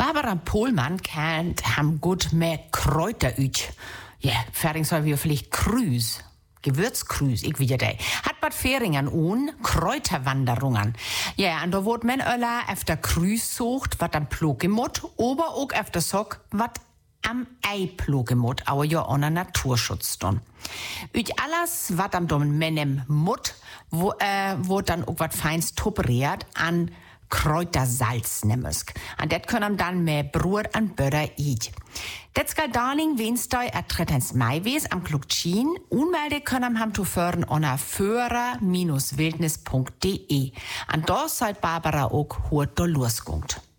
Barbara Pohlmann kennt ham gut mehr Kräuter üt. Ja, fertig soll wir vielleicht Krüs. Gewürzkrüs, ich wieder da. Hat Bad Feringen un Kräuterwanderungen. Ja, und da wird man öller efter Krüs sucht, wat am Plogemut, aber auch efter Sock, wat am Ei Plogemut, aber ja ohne Naturschutz dann. Üt alles, wat am dom menem Mut, wo dann auch wat feins toperiert an Kräutersalz nemmesk. Und das können dann mehr Brot an Böder eat. Das skal darling Wednesday at 13. Mai wes am Klugtschien. Unmelde können ham zu fören unter föhrer-wildnis.de. Und da soll Barbara auch hurt do losgungt.